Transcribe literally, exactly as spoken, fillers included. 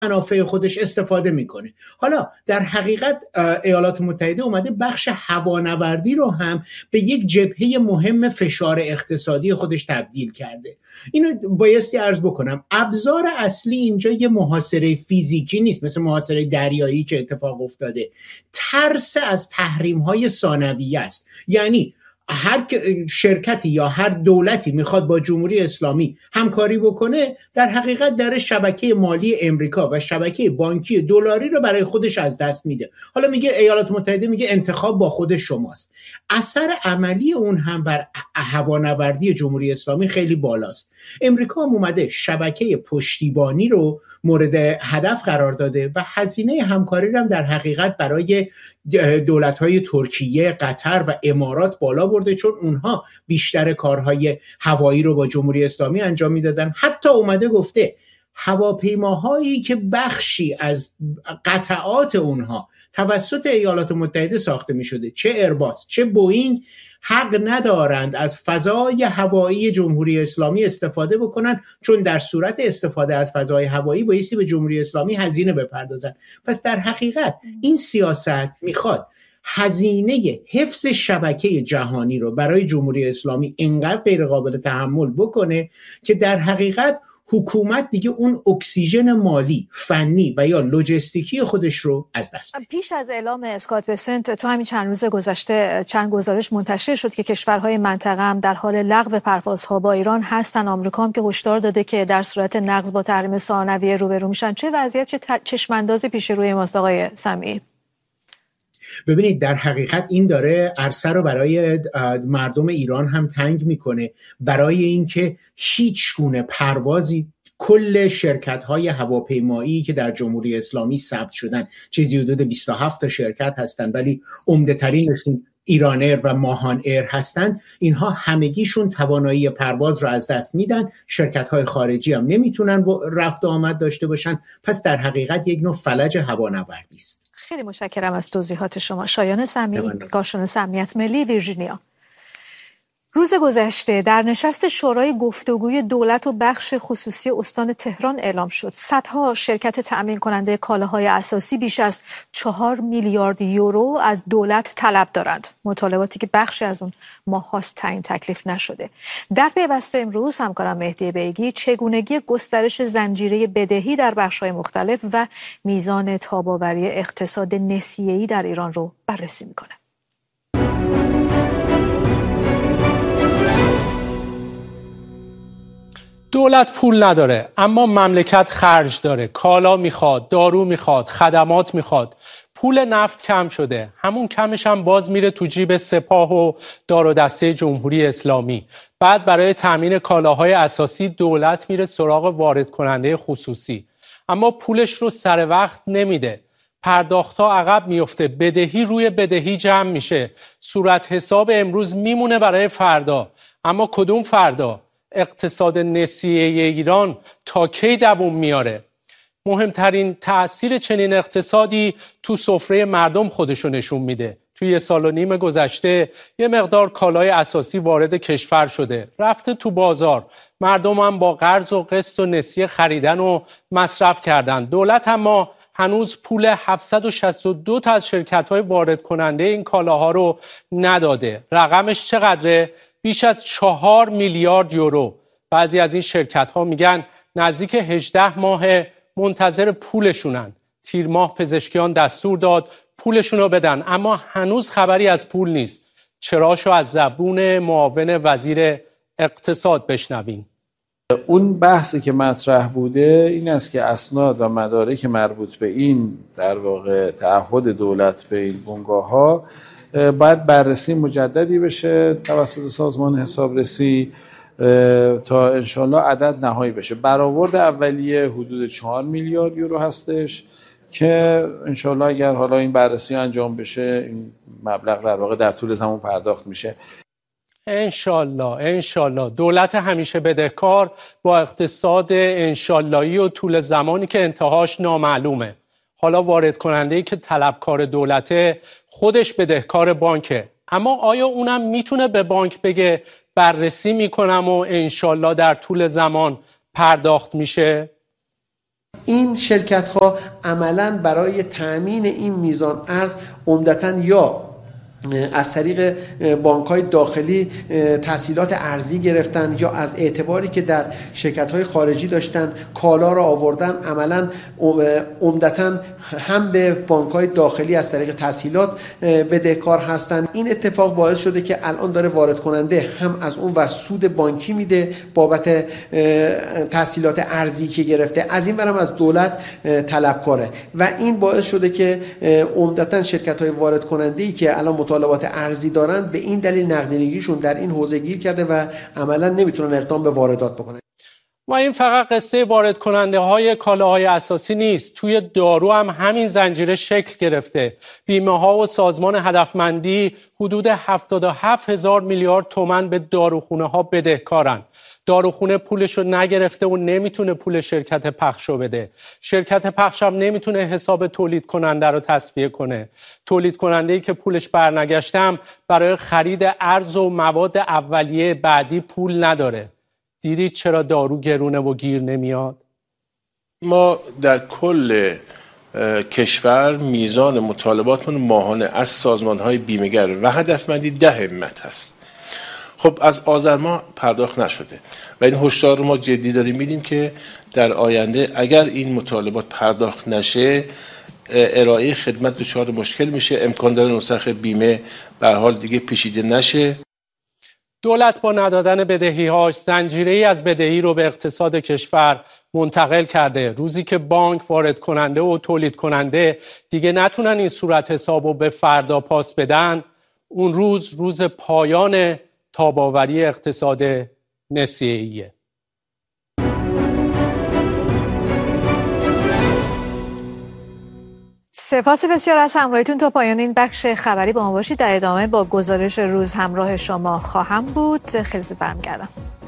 منافع خودش استفاده میکنه. حالا در حقیقت ایالات متحده اومده بخش هوانوردی رو هم به یک جبهه مهم فشار اقتصادی خودش تبدیل کرده. اینو بایستی عرض بکنم، ابزار اصلی اینجا یه محاصره فیزیکی نیست مثل محاصره دریایی که اتفاق افتاده، ترس از تحریم‌های ثانویه است. یعنی هر شرکتی یا هر دولتی میخواد با جمهوری اسلامی همکاری بکنه، در حقیقت در شبکه مالی امریکا و شبکه بانکی دلاری رو برای خودش از دست میده. حالا میگه ایالات متحده میگه انتخاب با خود شماست. اثر عملی اون هم بر هوانوردی جمهوری اسلامی خیلی بالاست. امریکا هم اومده شبکه پشتیبانی رو مورد هدف قرار داده و هزینه همکاری رو هم در حقیقت برای دولت‌های ترکیه، قطر و امارات بالا برده، چون اونها بیشتر کارهای هوایی رو با جمهوری اسلامی انجام میدادن. حتی اومده گفته هواپیماهایی که بخشی از قطعات اونها توسط ایالات متحده ساخته میشده، چه ایرباس چه بوئینگ، حق ندارند از فضای هوایی جمهوری اسلامی استفاده بکنن، چون در صورت استفاده از فضای هوایی بایستی به جمهوری اسلامی هزینه بپردازن. پس در حقیقت این سیاست میخواد هزینه حفظ شبکه جهانی رو برای جمهوری اسلامی انقدر غیر قابل تحمل بکنه که در حقیقت حکومت دیگه اون اکسیژن مالی، فنی و یا لوجستیکی خودش رو از دست بده. پیش از اعلام اسکات بسنت تو همین چند روز گذشته چند گزارش منتشر شد که کشورهای منطقه هم در حال لغو پروازها با ایران هستن. آمریکا هم که هشدار داده که در صورت نقض با تحریم ثانویه روبرو میشن. چه وضعیت، چه چشماندازی پیش روی ماست آقای سمیعی؟ ببینید در حقیقت این داره عرصه رو برای مردم ایران هم تنگ میکنه، برای اینکه هیچ گونه پروازی، کل شرکت‌های هواپیمایی که در جمهوری اسلامی ثبت شدن چیزی حدود بیست و هفت تا شرکت هستن، ولی عمده‌ترینشون ایران ایر و ماهان ایر هستن، اینها همگیشون توانایی پرواز رو از دست میدن. شرکت‌های خارجی هم نمیتونن رفت و آمد داشته باشن. پس در حقیقت یک نوع فلج هوانوردی است. خیلی متشکرم از توضیحات شما. شایان سمیعی، کارشناس امنیت ملی، ویرجینیا. روز گذشته در نشست شورای گفتگوی دولت و بخش خصوصی استان تهران اعلام شد صدها شرکت تأمین کننده کالاهای اساسی بیش از چهار میلیارد یورو از دولت طلب دارند. مطالباتی که بخشی از اون ماه‌هاست تعیین تکلیف نشده. در پیوسته امروز همکارم مهدی بیگی چگونگی گسترش زنجیره بدهی در بخش‌های مختلف و میزان تاب‌آوری اقتصاد نسیه‌ای در ایران رو بررسی می‌کنه. دولت پول نداره اما مملکت خرج داره، کالا میخواد، دارو میخواد، خدمات میخواد. پول نفت کم شده، همون کمش هم باز میره تو جیب سپاه و دار و دسته جمهوری اسلامی. بعد برای تامین کالاهای اساسی دولت میره سراغ وارد کننده خصوصی، اما پولش رو سر وقت نمیده. پرداخت‌ها عقب میفته، بدهی روی بدهی جمع میشه. صورت حساب امروز میمونه برای فردا، اما کدوم فردا؟ اقتصاد نسیه ایران تا کی دووم میاره؟ مهمترین تأثیر چنین اقتصادی تو سفره مردم خودشو نشون میده. توی یه سال و نیم گذشته یه مقدار کالای اساسی وارد کشور شده، رفته تو بازار، مردم هم با قرض و قسط و نسیه خریدن و مصرف کردن. دولت هم هنوز پول هفتصد و شصت و دو تا از شرکت‌های وارد کننده این کالاها رو نداده. رقمش چقدره؟ بیش از چهار میلیارد یورو. بعضی از این شرکت‌ها میگن نزدیک هجده ماه منتظر پولشونن. تیر ماه پزشکیان دستور داد پولشون رو بدن، اما هنوز خبری از پول نیست. چراشو از زبون معاون وزیر اقتصاد بشنویم. اون بحثی که مطرح بوده این است که اسناد و مدارک مربوط به این در واقع تعهد دولت به این بنگاه‌ها باید بررسی مجددی بشه توسط سازمان حسابرسی تا انشالله عدد نهایی بشه. برآورد اولیه حدود چهار میلیارد یورو هستش که انشالله اگر حالا این بررسی انجام بشه این مبلغ در واقع در طول زمان پرداخت میشه. انشالله انشالله. دولت همیشه بدهکار با اقتصاد انشاللهی و طول زمانی که انتهاش نامعلومه. حالا وارد کننده‌ای که طلبکار دولته خودش بدهکار بانکه، اما آیا اونم میتونه به بانک بگه بررسی میکنم و انشالله در طول زمان پرداخت میشه؟ این شرکت ها عملاً برای تأمین این میزان ارز عمدتاً یا از طریق بانک‌های داخلی تسهیلات ارزی گرفتن یا از اعتباری که در شرکت‌های خارجی داشتن کالا را آوردن، عملاً عمدتاً هم به بانک‌های داخلی از طریق تسهیلات بدهکار هستند. این اتفاق باعث شده که الان داره وارد کننده هم از اون و سود بانکی میده بابت تسهیلات ارزی که گرفته، از این ورم از دولت طلبکاره و این باعث شده که عمدتاً شرکت‌های وارد کننده‌ای که الان مطالبات ارزی دارن به این دلیل نقدینگیشون در این حوزه گیر کرده و عملا نمیتونن اقدام به واردات بکنن. و این فقط قصه وارد کننده های کالاهای اساسی نیست، توی دارو هم همین زنجیره شکل گرفته. بیمه ها و سازمان هدفمندی حدود هفتاد و هفت هزار میلیارد تومان به داروخونه ها بدهکارن. داروخونه پولش رو نگرفته و نمیتونه پول شرکت پخش رو بده. شرکت پخش هم نمیتونه حساب تولید کننده رو تصفیه کنه. تولید کننده ای که پولش برنگشته هم برای خرید ارز و مواد اولیه بعدی پول نداره. دیدید چرا دارو گرونه و گیر نمیاد؟ ما در کل کشور میزان مطالباتمون ماهانه از سازمان‌های بیمه‌گر و هدفمندی ده همت هست. خب از آذر ماه پرداخت نشده و این هشدار رو ما جدی داریم میدیم که در آینده اگر این مطالبات پرداخت نشه ارائه خدمت دچار مشکل میشه، امکان داره نسخ بیمه به هر حال دیگه پیچیده نشه. دولت با ندادن بدهی‌هاش زنجیره‌ای از بدهی رو به اقتصاد کشور منتقل کرده. روزی که بانک وارد کننده و تولید کننده دیگه نتونن این صورت حساب رو به فردا پاس بدن، اون روز روز پایان تاب‌آوری اقتصاد نسیه‌ایه. سپاس بسیار از همراهیتون. تا پایان این بخش خبری با ما باشید. در ادامه با گزارش روز همراه شما خواهم بود. خیلی زود برمیگردم.